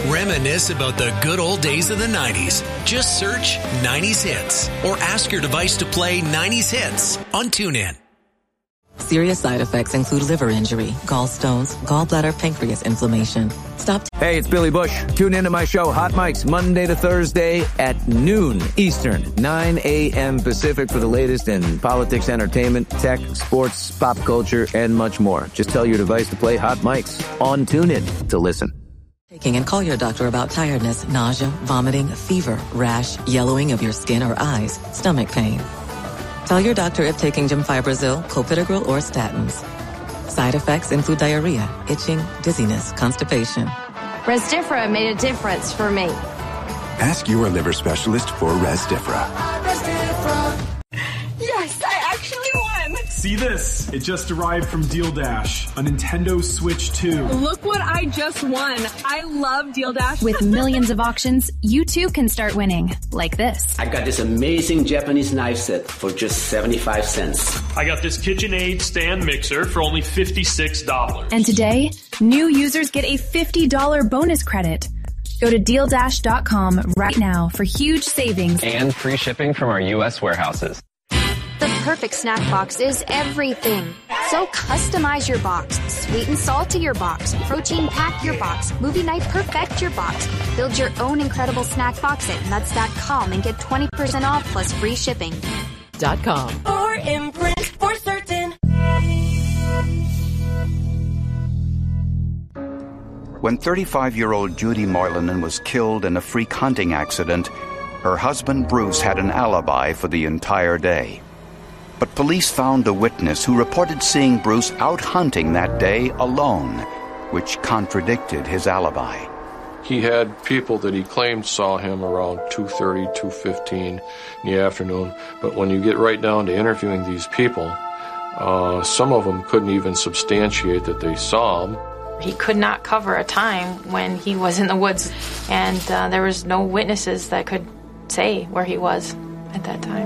Reminisce about the good old days of the 90s. Just search 90s Hits or ask your device to play 90s Hits on TuneIn. Serious side effects include liver injury, gallstones, gallbladder, pancreas inflammation. Stop. Hey, it's Billy Bush. Tune into my show, Hot Mics, Monday to Thursday at noon Eastern, 9 a.m. Pacific for the latest in politics, entertainment, tech, sports, pop culture, and much more. Just tell your device to play Hot Mics on TuneIn to listen. Taking and call your doctor about tiredness, nausea, vomiting, fever, rash, yellowing of your skin or eyes, stomach pain. Tell your doctor if taking Gemfibrozil, Clopidogrel, or statins. Side effects include diarrhea, itching, dizziness, constipation. Rezdiffra made a difference for me. Ask your liver specialist for Rezdiffra. Yes, I actually won! See this? It just arrived from Deal Dash, a Nintendo Switch 2. Look what I just won. I love Deal Dash. With millions of auctions, you too can start winning. Like this. I got this amazing Japanese knife set for just 75 cents. I got this KitchenAid stand mixer for only $56. And today, new users get a $50 bonus credit. Go to DealDash.com right now for huge savings. And free shipping from our U.S. warehouses. The perfect snack box is everything. So customize your box. Sweet and salty your box. Protein pack your box. Movie night perfect your box. Build your own incredible snack box at nuts.com and get 20% off plus free shipping. .com. Or imprint for certain. When 35-year-old Judy Moylanen was killed in a freak hunting accident, her husband Bruce had an alibi for the entire day. But police found a witness who reported seeing Bruce out hunting that day alone, which contradicted his alibi. He had people that he claimed saw him around 2:30, 2:15 in the afternoon. But when you get right down to interviewing these people, some of them couldn't even substantiate that they saw him. He could not cover a time when he was in the woods, and there was no witnesses that could say where he was at that time.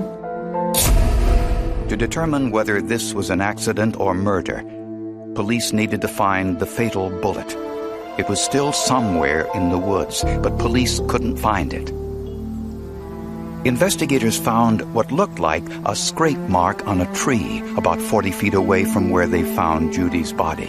To determine whether this was an accident or murder, police needed to find the fatal bullet. It was still somewhere in the woods, but police couldn't find it. Investigators found what looked like a scrape mark on a tree about 40 feet away from where they found Judy's body.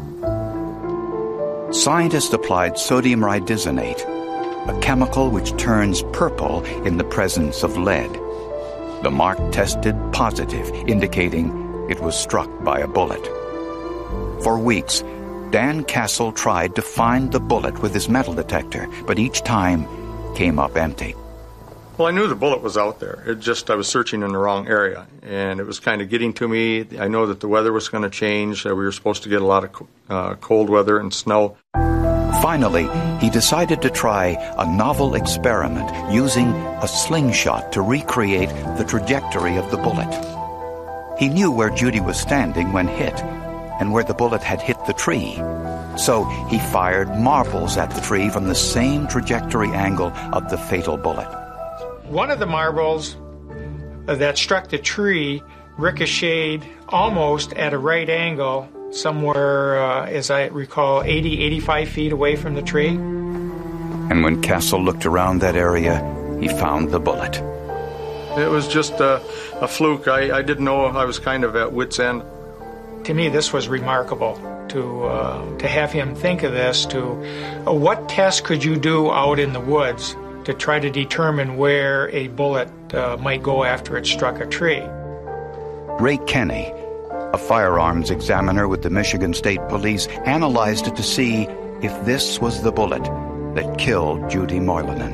Scientists applied sodium rhydizonate, a chemical which turns purple in the presence of lead. The mark tested positive, indicating it was struck by a bullet. For weeks, Dan Castle tried to find the bullet with his metal detector, but each time came up empty. Well, I knew the bullet was out there. I was searching in the wrong area, and it was kind of getting to me. I know that the weather was going to change. We were supposed to get a lot of cold weather and snow. Finally, he decided to try a novel experiment using a slingshot to recreate the trajectory of the bullet. He knew where Judy was standing when hit and where the bullet had hit the tree. So he fired marbles at the tree from the same trajectory angle of the fatal bullet. One of the marbles that struck the tree ricocheted almost at a right angle, somewhere, as I recall, 80, 85 feet away from the tree. And when Castle looked around that area, he found the bullet. It was just a fluke. I didn't know. I was kind of at wit's end. To me, this was remarkable to have him think of this. What test could you do out in the woods to try to determine where a bullet might go after it struck a tree? Ray Kenny, a firearms examiner with the Michigan State Police, analyzed it to see if this was the bullet that killed Judy Moylanen.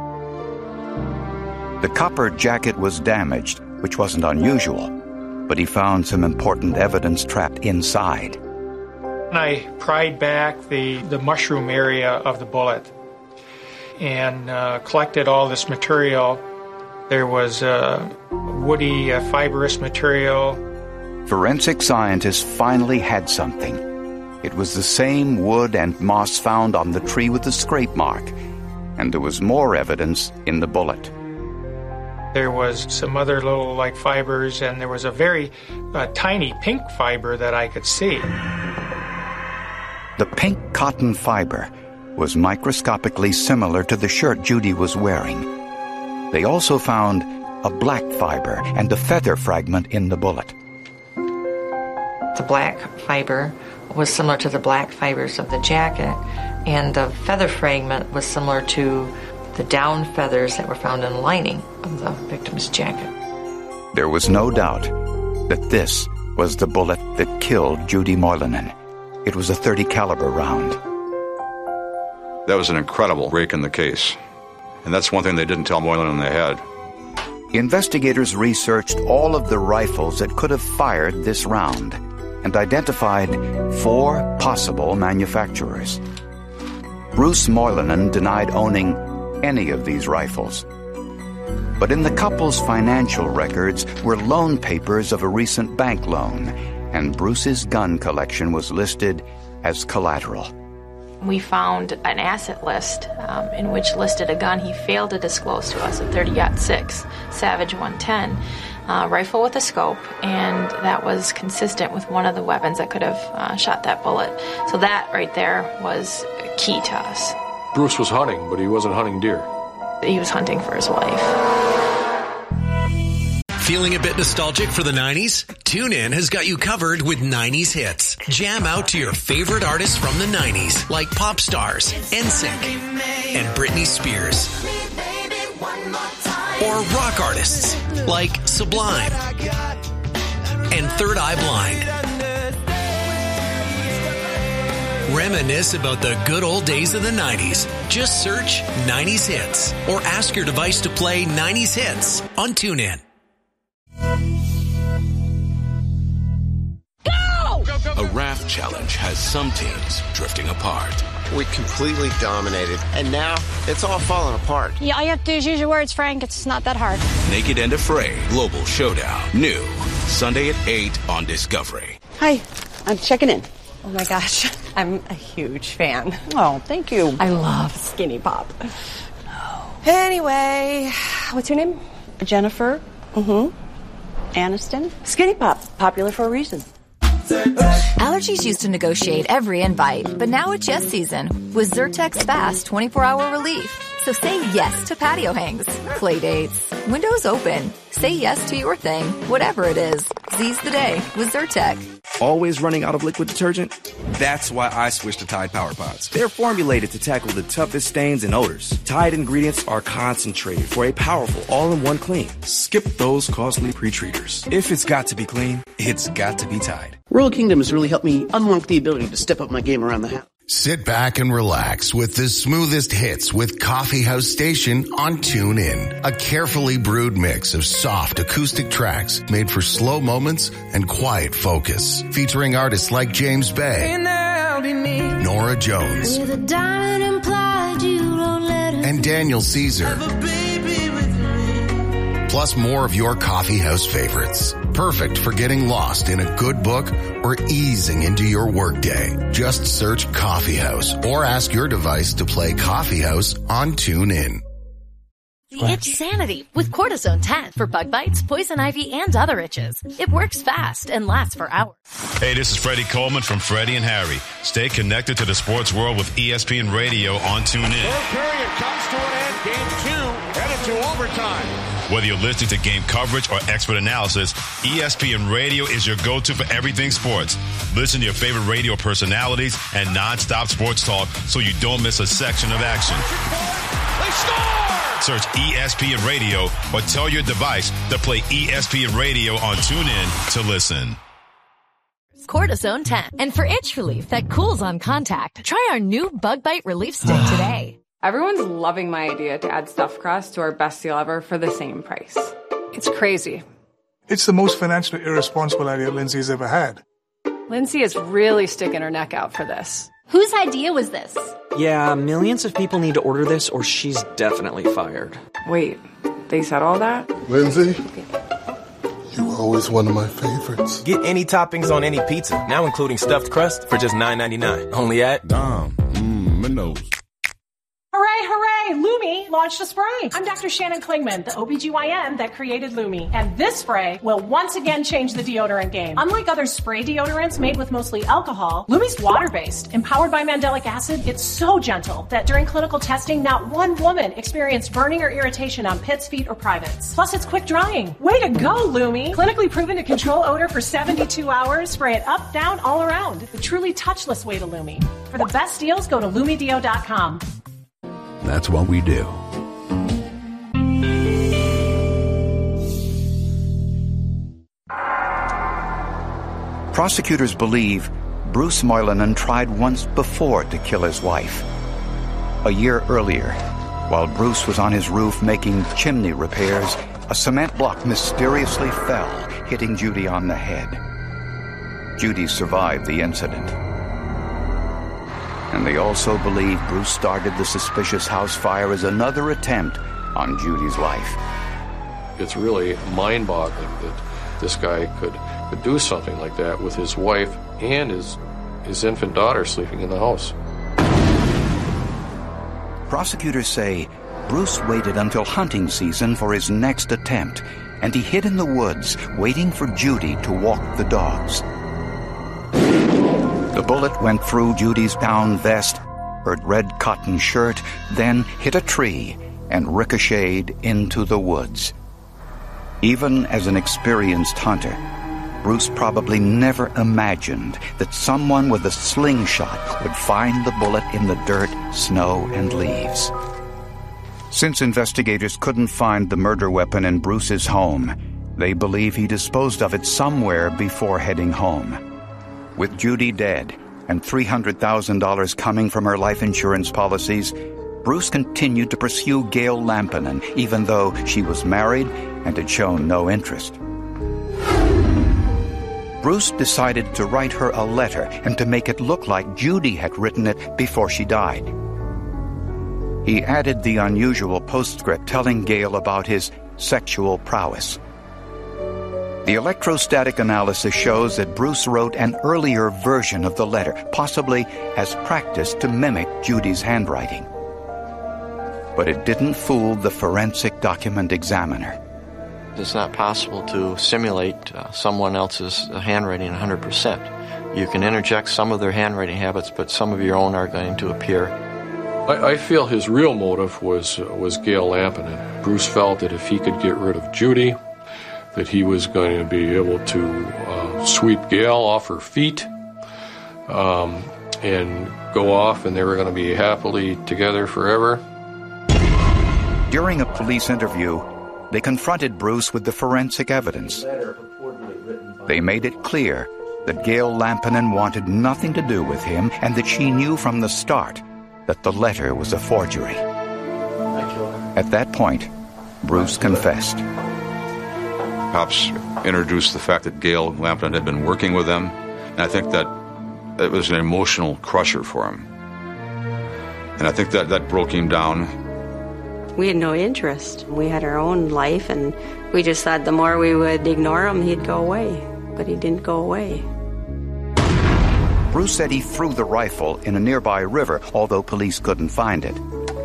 The copper jacket was damaged, which wasn't unusual, but he found some important evidence trapped inside. I pried back the mushroom area of the bullet and collected all this material. There was woody, fibrous material. Forensic scientists finally had something. It was the same wood and moss found on the tree with the scrape mark, and there was more evidence in the bullet. There was some other little fibers, and there was a very tiny pink fiber that I could see. The pink cotton fiber was microscopically similar to the shirt Judy was wearing. They also found a black fiber and a feather fragment in the bullet. The black fiber was similar to the black fibers of the jacket, and the feather fragment was similar to the down feathers that were found in the lining of the victim's jacket. There was no doubt that this was the bullet that killed Judy Moylanen. It was a .30 caliber round. That was an incredible break in the case. And that's one thing they didn't tell Moylanen they had. Investigators researched all of the rifles that could have fired this round and identified 4 possible manufacturers. Bruce Moylanen denied owning any of these rifles. But in the couple's financial records were loan papers of a recent bank loan, and Bruce's gun collection was listed as collateral. We found an asset list in which listed a gun he failed to disclose to us, a .30-06 Savage 110 rifle with a scope, and that was consistent with one of the weapons that could have shot that bullet. So that right there was key to us. Bruce was hunting, but he wasn't hunting deer. He was hunting for his wife. Feeling a bit nostalgic for the 90s? TuneIn has got you covered with 90s hits. Jam out to your favorite artists from the 90s, like pop stars, NSYNC, and Britney Spears. Or rock artists, like Sublime and Third Eye Blind. Reminisce about the good old days of the 90s. Just search 90s Hits or ask your device to play 90s Hits on TuneIn. A raft challenge has some teams drifting apart. We completely dominated, and now it's all falling apart. Yeah, all you have to do is use your words, Frank. It's not that hard. Naked and Afraid Global Showdown. New Sunday at 8 on Discovery. Hi, I'm checking in. Oh my gosh, I'm a huge fan. Oh, thank you. I love Skinny Pop. Anyway, what's your name? Jennifer. Aniston. Skinny Pop, popular for a reason. Allergies used to negotiate every invite, but now it's yes season with Zyrtec's fast 24-hour relief. So say yes to patio hangs, play dates, windows open. Say yes to your thing, whatever it is. Seize the day with Zyrtec. Always running out of liquid detergent? That's why I switched to Tide Power Pods. They're formulated to tackle the toughest stains and odors. Tide ingredients are concentrated for a powerful all-in-one clean. Skip those costly pre-treaters. If it's got to be clean, it's got to be Tide. Royal Kingdom has really helped me unlock the ability to step up my game around the house. Sit back and relax with the smoothest hits with Coffee House Station on TuneIn. A carefully brewed mix of soft acoustic tracks made for slow moments and quiet focus. Featuring artists like James Bay, Nora Jones, and Daniel Caesar. Plus more of your coffee house favorites. Perfect for getting lost in a good book or easing into your workday. Just search Coffee House or ask your device to play Coffee House on TuneIn. The Itch Sanity with Cortisone 10 for bug bites, poison ivy, and other itches. It works fast and lasts for hours. Hey, this is Freddie Coleman from Freddie and Harry. Stay connected to the sports world with ESPN Radio on TuneIn. Third period comes to an end. Game 2 headed to overtime. Whether you're listening to game coverage or expert analysis, ESPN Radio is your go-to for everything sports. Listen to your favorite radio personalities and non-stop sports talk so you don't miss a section of action. They score! Search ESPN Radio or tell your device to play ESPN Radio on TuneIn to listen. Cortisone 10. And for itch relief that cools on contact, try our new Bug Bite Relief Stick today. Everyone's loving my idea to add stuffed crust to our best deal ever for the same price. It's crazy. It's the most financially irresponsible idea Lindsay's ever had. Lindsay is really sticking her neck out for this. Whose idea was this? Yeah, millions of people need to order this or she's definitely fired. Wait, they said all that? Lindsay, you were always one of my favorites. Get any toppings on any pizza, now including stuffed crust for just $9.99. Only at Domino's. Hooray, hooray! Hey, Lumi launched a spray. I'm Dr. Shannon Klingman, the OBGYN that created Lumi. And this spray will once again change the deodorant game. Unlike other spray deodorants made with mostly alcohol, Lumi's water-based. Empowered by mandelic acid, it's so gentle that during clinical testing, not one woman experienced burning or irritation on pits, feet, or privates. Plus, it's quick drying. Way to go, Lumi! Clinically proven to control odor for 72 hours. Spray it up, down, all around. The truly touchless way to Lumi. For the best deals, go to LumiDeo.com. That's what we do. Prosecutors believe Bruce Moylanen tried once before to kill his wife. A year earlier, while Bruce was on his roof making chimney repairs, a cement block mysteriously fell, hitting Judy on the head. Judy survived the incident. And they also believe Bruce started the suspicious house fire as another attempt on Judy's life. It's really mind-boggling that this guy could do something like that with his wife and his infant daughter sleeping in the house. Prosecutors say Bruce waited until hunting season for his next attempt, and he hid in the woods, waiting for Judy to walk the dogs. The bullet went through Judy's down vest, her red cotton shirt, then hit a tree and ricocheted into the woods. Even as an experienced hunter, Bruce probably never imagined that someone with a slingshot would find the bullet in the dirt, snow, and leaves. Since investigators couldn't find the murder weapon in Bruce's home, they believe he disposed of it somewhere before heading home. With Judy dead and $300,000 coming from her life insurance policies, Bruce continued to pursue Gail Lampinen, even though she was married and had shown no interest. Bruce decided to write her a letter and to make it look like Judy had written it before she died. He added the unusual postscript telling Gail about his sexual prowess. The electrostatic analysis shows that Bruce wrote an earlier version of the letter, possibly as practice to mimic Judy's handwriting. But it didn't fool the forensic document examiner. It's not possible to simulate someone else's handwriting 100%. You can interject some of their handwriting habits, but some of your own are going to appear. I feel his real motive was Gail Lampinen. Bruce felt that if he could get rid of Judy, that he was going to be able to sweep Gail off her feet and go off, and they were going to be happily together forever. During a police interview, they confronted Bruce with the forensic evidence. They made it clear that Gail Lampinen wanted nothing to do with him and that she knew from the start that the letter was a forgery. At that point, Bruce confessed. Cops introduced the fact that Gail Lampinen had been working with them, and I think that it was an emotional crusher for him. And I think that broke him down. We had no interest. We had our own life, and we just thought the more we would ignore him, he'd go away. But he didn't go away. Bruce said he threw the rifle in a nearby river, although police couldn't find it.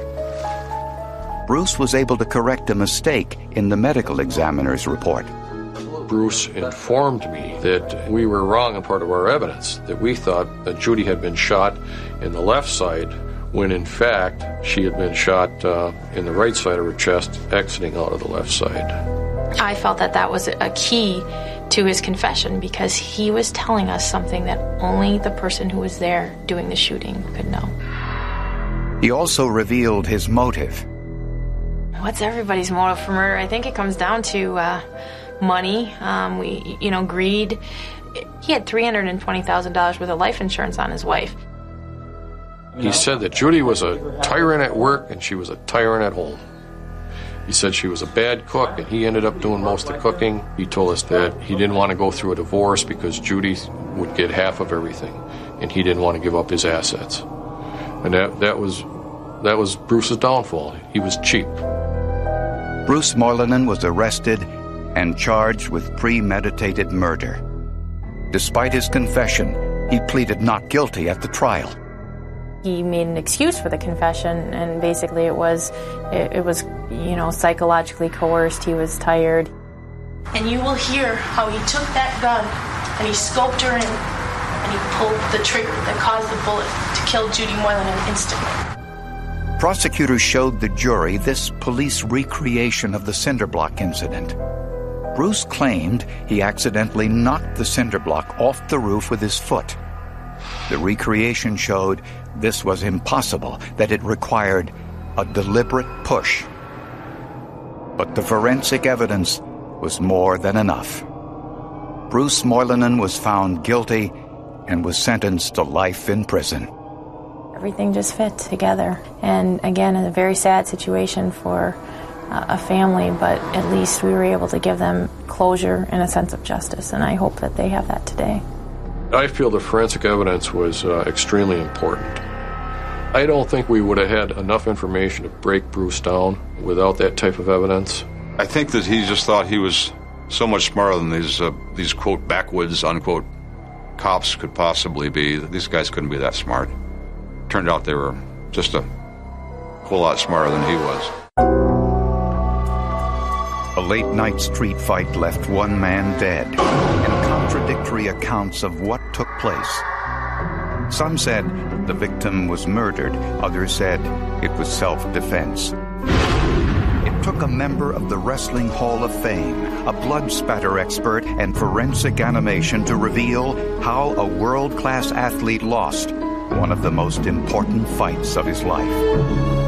Bruce was able to correct a mistake in the medical examiner's report. Bruce informed me that we were wrong in part of our evidence, that we thought that Judy had been shot in the left side, when in fact she had been shot in the right side of her chest, exiting out of the left side. I felt that was a key to his confession, because he was telling us something that only the person who was there doing the shooting could know. He also revealed his motive. What's everybody's motive for murder? I think it comes down to money, greed. He had $320,000 worth of life insurance on his wife. He said that Judy was a tyrant at work and she was a tyrant at home. He said she was a bad cook and he ended up doing most of the cooking. He told us that he didn't want to go through a divorce because Judy would get half of everything and he didn't want to give up his assets. And that was Bruce's downfall. He was cheap. Bruce Moylanen was arrested and charged with premeditated murder. Despite his confession, he pleaded not guilty at the trial. He made an excuse for the confession, and basically it was, psychologically coerced. He was tired. And you will hear how he took that gun and he scoped her in and he pulled the trigger that caused the bullet to kill Judy Moylan instantly. Prosecutors showed the jury this police recreation of the cinderblock incident. Bruce claimed he accidentally knocked the cinderblock off the roof with his foot. The recreation showed this was impossible, that it required a deliberate push. But the forensic evidence was more than enough. Bruce Moylan was found guilty and was sentenced to life in prison. Everything just fit together. And again, a very sad situation for a family, but at least we were able to give them closure and a sense of justice, and I hope that they have that today. I feel the forensic evidence was extremely important. I don't think we would have had enough information to break Bruce down without that type of evidence. I think that he just thought he was so much smarter than these quote, backwoods, unquote, cops could possibly be. These guys couldn't be that smart. Turned out they were just a whole lot smarter than he was. A late-night street fight left one man dead, and contradictory accounts of what took place. Some said the victim was murdered. Others said it was self-defense. It took a member of the Wrestling Hall of Fame, a blood spatter expert, and forensic animation to reveal how a world-class athlete lost one of the most important fights of his life.